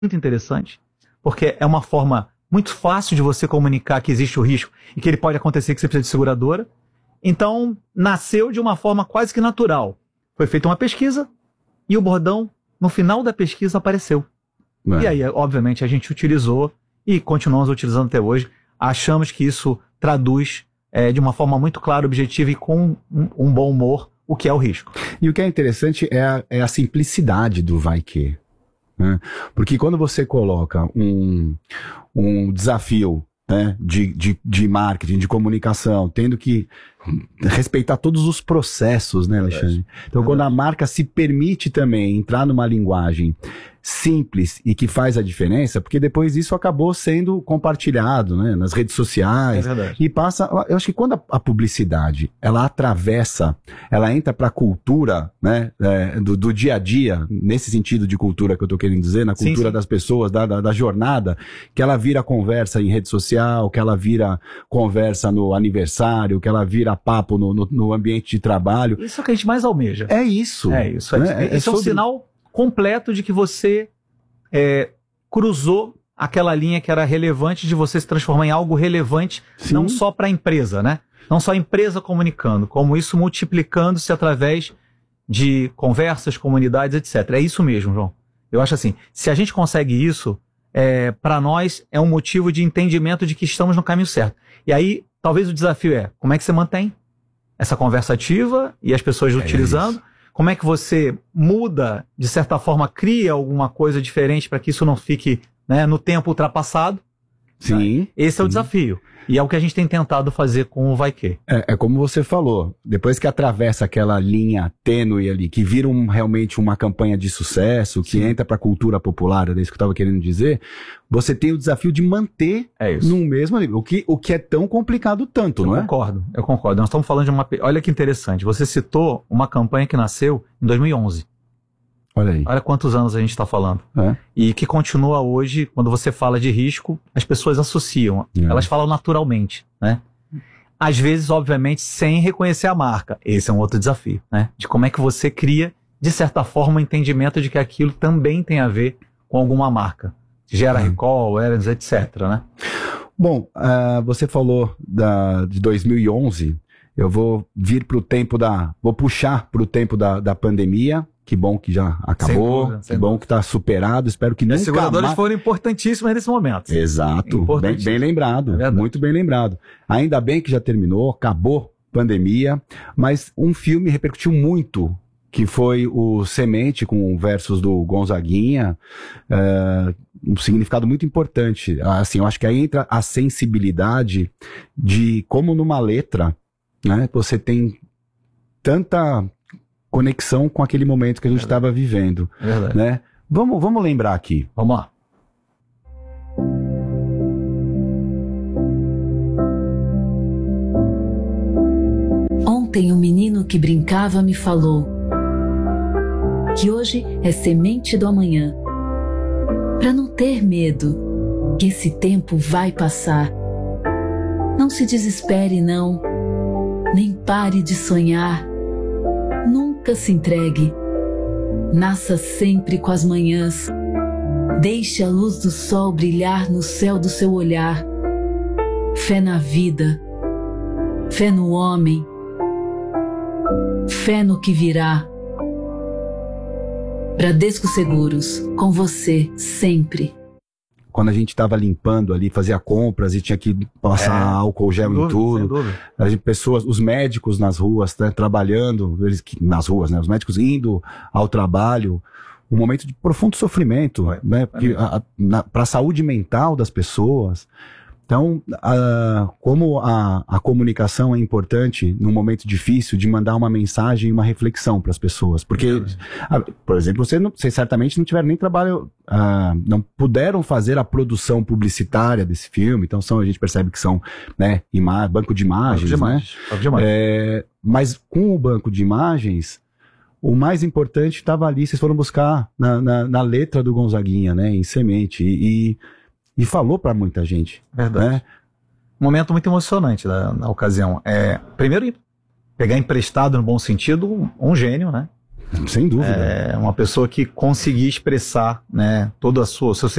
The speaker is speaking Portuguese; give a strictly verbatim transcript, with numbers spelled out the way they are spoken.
muito interessante, porque é uma forma muito fácil de você comunicar que existe o risco e que ele pode acontecer, que você precisa de seguradora. Então, nasceu de uma forma quase que natural. Foi feita uma pesquisa e o bordão, no final da pesquisa, apareceu. É. E aí, obviamente, a gente utilizou e continuamos utilizando até hoje. Achamos que isso traduz é, de uma forma muito clara, objetiva e com um, um bom humor o que é o risco. E o que é interessante é a, é a simplicidade do vai que. Né? Porque quando você coloca um, um desafio, né, de, de, de marketing, de comunicação, tendo que respeitar todos os processos, né, Alexandre? Então, quando a marca se permite também entrar numa linguagem simples e que faz a diferença, porque depois isso acabou sendo compartilhado, né, nas redes sociais, é e passa, eu acho que quando a, a publicidade, ela atravessa, ela entra para a cultura, né, é, do, do dia a dia, nesse sentido de cultura que eu tô querendo dizer, na cultura sim, sim. das pessoas, da, da, da jornada, que ela vira conversa em rede social, que ela vira conversa no aniversário, que ela vira papo no, no, no ambiente de trabalho. Isso é o que a gente mais almeja. É isso. É isso. Né? É, é, é sobre... um sinal completo de que você é, cruzou aquela linha que era relevante, de você se transformar em algo relevante, sim. não só para a empresa, né? Não só a empresa comunicando, como isso multiplicando-se através de conversas, comunidades, etcétera. É isso mesmo, João. Eu acho assim, se a gente consegue isso, é, para nós é um motivo de entendimento de que estamos no caminho certo. E aí, talvez o desafio é, como é que você mantém essa conversa ativa e as pessoas é utilizando? Isso. Como é que você muda, de certa forma, cria alguma coisa diferente para que isso não fique, né, no tempo ultrapassado? Sim. Né? Esse sim. é o desafio. E é o que a gente tem tentado fazer com o Vai Que. É, é como você falou, depois que atravessa aquela linha tênue ali, que vira um, realmente uma campanha de sucesso, que sim. entra para a cultura popular, é isso que eu estava querendo dizer, você tem o desafio de manter é isso. no mesmo nível, o que, o que é tão complicado tanto, eu não é? Eu concordo, eu concordo. Nós estamos falando de uma... Olha que interessante, você citou uma campanha que nasceu em dois mil e onze. Olha aí. Olha quantos anos a gente está falando. É. E que continua hoje, quando você fala de risco, as pessoas associam. É. Elas falam naturalmente, né? Às vezes, obviamente, sem reconhecer a marca. Esse é um outro desafio, né? De como é que você cria, de certa forma, o entendimento de que aquilo também tem a ver com alguma marca. Gera é. recall, awareness, etcétera, né? Bom, uh, você falou da, de dois mil e onze. Eu vou vir para o tempo da... Vou puxar para o tempo da, da pandemia. Que bom que já acabou, dúvida, que bom dúvida. que está superado, espero que nunca mais... As seguradoras mais... foram importantíssimas nesse momento. Exato, bem, bem lembrado, é muito bem lembrado. Ainda bem que já terminou, acabou a pandemia, mas um filme repercutiu muito, que foi o Semente com versos do Gonzaguinha, uh, um significado muito importante. Assim, eu acho que aí entra a sensibilidade de como numa letra, né, você tem tanta... conexão com aquele momento que a gente estava vivendo, Verdade. né? Vamos, vamos lembrar aqui. Vamos lá. Ontem um menino que brincava me falou que hoje é semente do amanhã. Para não ter medo, que esse tempo vai passar. Não se desespere não, nem pare de sonhar. Nunca se entregue, nasça sempre com as manhãs, deixe a luz do sol brilhar no céu do seu olhar. Fé na vida, fé no homem, fé no que virá. Bradesco Seguros, com você sempre. Quando a gente estava limpando ali, fazia compras e tinha que passar é, álcool gel em tudo. As pessoas, os médicos nas ruas, né, trabalhando, eles nas ruas, né, os médicos indo ao trabalho, um momento de profundo sofrimento, é, né, é para a saúde mental das pessoas. Então, a, como a, a comunicação é importante num momento difícil de mandar uma mensagem e uma reflexão para as pessoas. Porque, a, por exemplo, você não, vocês certamente não tiveram nem trabalho, a, não puderam fazer a produção publicitária desse filme, então são, a gente percebe que são, né, ima, banco de imagens, banco de né? Imagens, banco de imagens. É, mas com o banco de imagens, o mais importante estava ali, vocês foram buscar na, na, na letra do Gonzaguinha, né, em Semente, e... e E falou para muita gente. Verdade. Né? Um momento muito emocionante da, na ocasião. É, primeiro, pegar emprestado, no bom sentido, um, um gênio, né? Sem dúvida. É uma pessoa que conseguia expressar, né, toda a sua, o seu